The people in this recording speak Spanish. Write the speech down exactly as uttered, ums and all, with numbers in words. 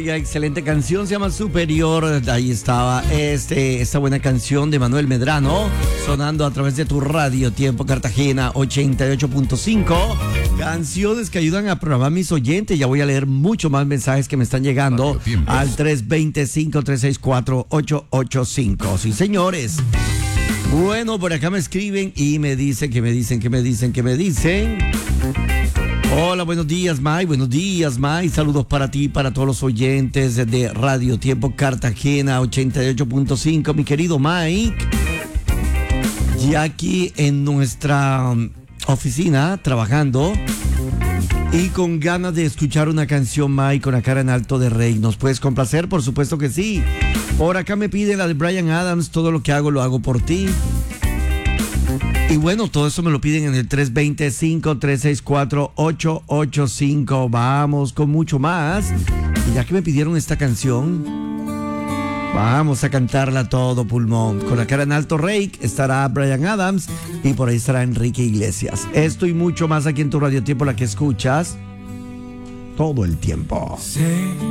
Oiga, excelente canción, se llama Superior. Ahí estaba este, esta buena canción de Manuel Medrano, sonando a través de tu radio Tiempo Cartagena ochenta y ocho punto cinco. Canciones que ayudan a programar mis oyentes. Ya voy a leer mucho más mensajes que me están llegando al tres dos cero, cinco tres seis cuatro, ocho ocho cinco. Sí, señores. Bueno, por acá me escriben y me dicen, que me dicen, que me dicen, que me dicen. Hola, buenos días, Mike. Buenos días, Mike. Saludos para ti y para todos los oyentes de Radio Tiempo Cartagena ochenta y ocho punto cinco. Mi querido Mike, ya aquí en nuestra oficina trabajando y con ganas de escuchar una canción, Mike, con la cara en alto de Rey. ¿Nos puedes complacer? Por supuesto que sí. Por acá me piden la de Bryan Adams. Todo lo que hago lo hago por ti. Y bueno, todo eso me lo piden en el tres dos cero, cinco tres seis cuatro, ocho ocho cinco. Vamos con mucho más. Y ya que me pidieron esta canción, vamos a cantarla a todo pulmón. Con la cara en alto, Rey, estará Bryan Adams y por ahí estará Enrique Iglesias. Esto y mucho más aquí en tu Radio Tiempo, la que escuchas todo el tiempo. Sí.